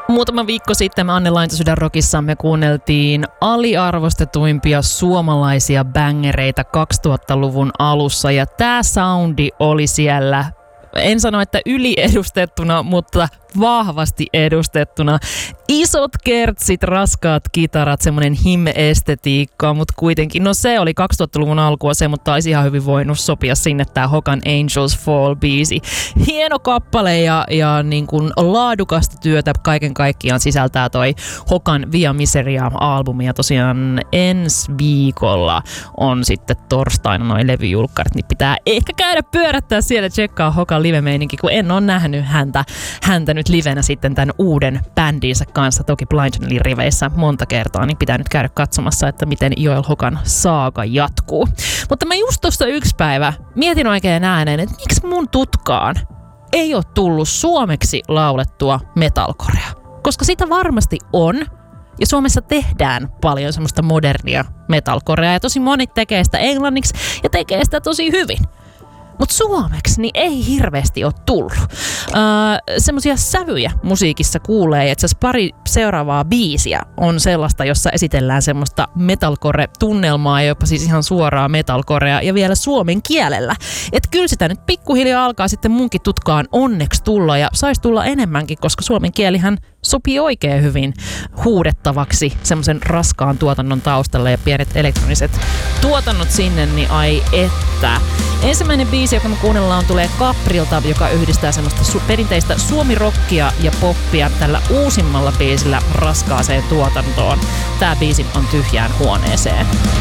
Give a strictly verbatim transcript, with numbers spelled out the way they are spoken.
Muutama viikko sitten me Anne Laintosydän Rockissa me kuunneltiin aliarvostetuimpia suomalaisia bängereitä kaksituhattaluvun alussa ja tää soundi oli siellä, en sano että yliedustettuna, mutta vahvasti edustettuna. Isot kertsit, raskaat kitarat, semmoinen hime-estetiikka, mutta kuitenkin, no se oli kaksituhattaluvun alkua se, mutta olisi ihan hyvin voinut sopia sinne tää Hokan Angels Fall-biisi. Hieno kappale ja, ja niin kuin laadukasta työtä kaiken kaikkiaan sisältää toi Hokan Via Miseria-albumi ja tosiaan ensi viikolla on sitten torstaina noi levyjulkkarit, niin pitää ehkä käydä pyörättää siellä, tsekkaa Hokan live-meininki, kun en ole nähnyt häntä, häntä nyt livenä sitten tämän uuden bändinsä kanssa, toki Blind Channelin riveissä monta kertaa, niin pitää nyt käydä katsomassa, että miten Joel Hokan saaga jatkuu. Mutta mä just tuossa yksi päivä mietin oikein ääneen, että miksi mun tutkaan ei ole tullut suomeksi laulettua metalcorea, koska sitä varmasti on, ja Suomessa tehdään paljon semmoista modernia metalcorea, ja tosi moni tekee sitä englanniksi, ja tekee sitä tosi hyvin. Mutta suomeksi niin ei hirveästi ole tullut. Öö, semmoisia sävyjä musiikissa kuulee, ja itse asiassa pari seuraavaa biisiä on sellaista, jossa esitellään semmoista metalcore-tunnelmaa, jopa siis ihan suoraa metalcorea, ja vielä suomen kielellä. Et kyllä sitä nyt pikkuhiljaa alkaa sitten munkin tutkaan onneksi tulla, ja saisi tulla enemmänkin, koska suomen kielihän sopii oikein hyvin huudettavaksi semmoisen raskaan tuotannon taustalle ja pienet elektroniset tuotannot sinne, niin ai että. Ensimmäinen biisi, joka me kuunnellaan, tulee Caprilta, joka yhdistää semmoista su- perinteistä suomirockia ja poppia tällä uusimmalla biisillä raskaaseen tuotantoon. Tää biisi on Tyhjään huoneeseen.